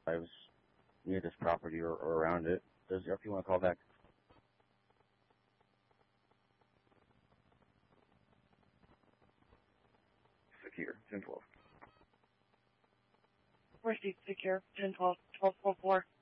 lives near this property or around it. If you want to call back. Secure, 1012. Proceed, secure, 1012, 1244.